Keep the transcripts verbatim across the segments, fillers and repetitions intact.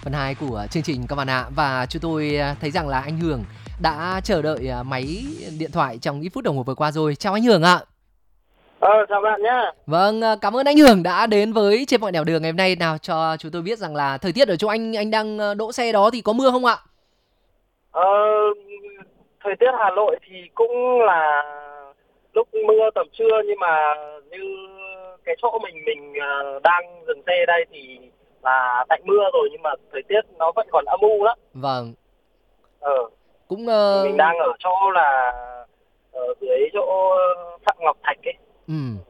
phần hai của chương trình các bạn ạ. Và chúng tôi thấy rằng là anh Hưởng đã chờ đợi máy điện thoại trong ít phút đồng hồ vừa qua rồi. Chào anh Hưởng ạ. Ờ, chào bạn nhá. Vâng, cảm ơn anh Hưởng đã đến với Trên Mọi Nẻo Đường ngày hôm nay. Nào cho chúng tôi biết rằng là thời tiết ở chỗ anh anh đang đỗ xe đó thì có mưa không ạ? Ờ, thời tiết Hà Nội thì cũng là lúc mưa tầm trưa, nhưng mà như cái chỗ mình mình đang dừng xe đây thì là tạnh mưa rồi, nhưng mà thời tiết nó vẫn còn âm u lắm. Vâng. Ờ. Cũng Thì uh... mình đang ở chỗ là ở dưới chỗ Phạm Ngọc Thạch ấy. Ừ.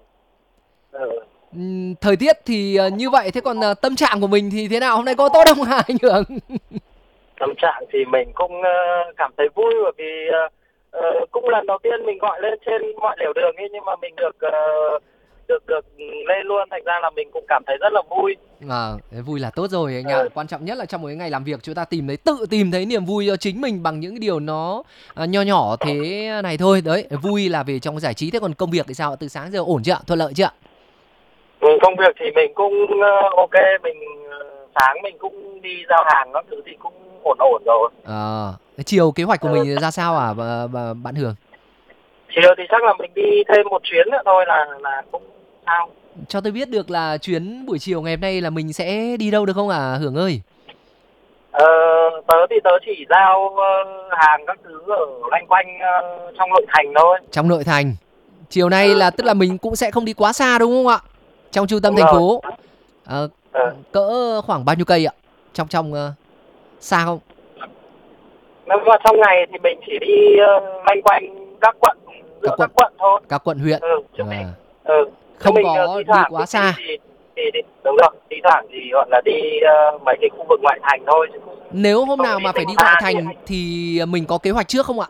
Ờ. Thời tiết thì như vậy, thế còn tâm trạng của mình thì thế nào? Hôm nay có tốt không hả anh Hưởng? Tâm trạng thì mình cũng cảm thấy vui, bởi vì uh, cũng lần đầu tiên mình gọi lên Trên Mọi Nẻo Đường ấy, nhưng mà mình được uh, được được lên luôn, thành ra là mình cũng cảm thấy rất là vui. À, vui là tốt rồi anh ạ. Ừ. Quan trọng nhất là trong một cái ngày làm việc chúng ta tìm thấy tự tìm thấy niềm vui cho chính mình bằng những cái điều nó uh, nho nhỏ thế này thôi. Đấy, vui là về trong giải trí. Thế còn công việc thì sao? Từ sáng giờ ổn chưa ạ? Thuận lợi chưa ạ? Ừ, công việc thì mình cũng uh, ok, mình uh, sáng mình cũng đi giao hàng các thứ thì cũng ổn ổn rồi. À, chiều kế hoạch của ừ. mình ra sao à bà, bà, bạn Hưởng? Chiều thì chắc là mình đi thêm một chuyến nữa thôi là là cũng sao. Cho tôi biết được là chuyến buổi chiều ngày hôm nay là mình sẽ đi đâu được không à Hưởng ơi? Ờ, tớ thì tớ chỉ giao uh, hàng các thứ ở loanh quanh uh, trong nội thành thôi. Trong nội thành. Chiều nay ừ. là tức là mình cũng sẽ không đi quá xa đúng không ạ? Trong trung tâm đúng thành rồi. phố. À, ừ. Cỡ khoảng bao nhiêu cây ạ? Trong trong uh, xa không? Nếu mà trong ngày thì mình chỉ đi uh, loanh quanh các quận, giữa các quận, các quận thôi. Các quận huyện. Ừ, chứ à. mình, ừ. Không mình, có uh, đi, đi quá xa. Thì, thì, thì, thì, đúng rồi, đi thoảng thì gọi là đi uh, mấy cái khu vực ngoại thành thôi. Chứ nếu hôm nào mà phải đi ngoại thành thì mình có kế hoạch trước không ạ?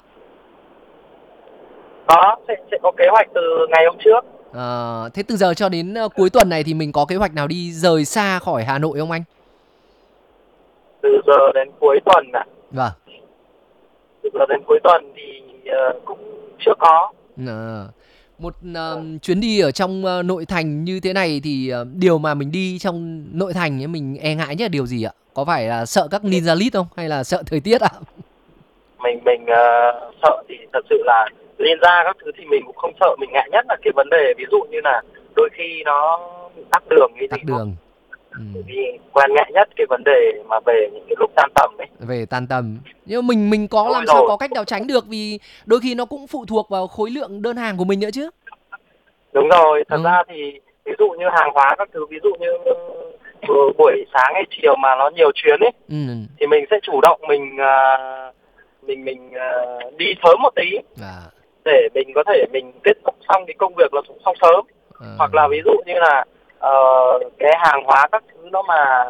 Có, sẽ, sẽ có kế hoạch từ ngày hôm trước. À, thế từ giờ cho đến uh, cuối tuần này thì mình có kế hoạch nào đi rời xa khỏi Hà Nội không anh? Từ giờ đến cuối tuần à? Vâng. Từ giờ đến cuối tuần thì uh, cũng chưa có. À, một uh, chuyến đi ở trong uh, nội thành như thế này thì uh, điều mà mình đi trong nội thành ấy, mình e ngại nhất là điều gì ạ? Có phải là sợ các ninja list không? Hay là sợ thời tiết ạ? Mình mình uh, sợ thì thật sự là lên ra các thứ thì mình cũng không sợ, mình ngại nhất là cái vấn đề ví dụ như là đôi khi nó tắc đường như tắc gì đường. Ừ. Vì quan ngại nhất cái vấn đề mà về những cái lúc tan tầm ấy. Về tan tầm. Nhưng mà mình mình có Thôi làm rồi. Sao có cách nào tránh được, vì đôi khi nó cũng phụ thuộc vào khối lượng đơn hàng của mình nữa chứ. Đúng rồi, thật ừ. ra thì ví dụ như hàng hóa các thứ, ví dụ như uh, buổi sáng hay chiều mà nó nhiều chuyến ấy, ừ. thì mình sẽ chủ động mình uh, mình mình uh, đi sớm một tí à. để mình có thể mình kết thúc xong cái công việc là cũng xong sớm. à. Hoặc là ví dụ như là uh, cái hàng hóa các thứ nó mà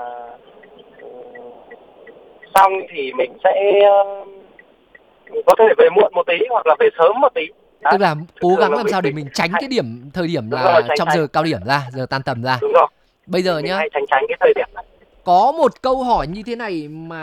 xong thì mình sẽ uh, có thể về muộn một tí hoặc là về sớm một tí. Đó. Tức là cố gắng làm sao để mình tránh hay... cái điểm thời điểm là rồi, tránh, trong tránh. giờ cao điểm ra, giờ tan tầm ra. Đúng rồi. Bây giờ mình nhá, hay tránh tránh cái thời điểm này. Có một câu hỏi như thế này mà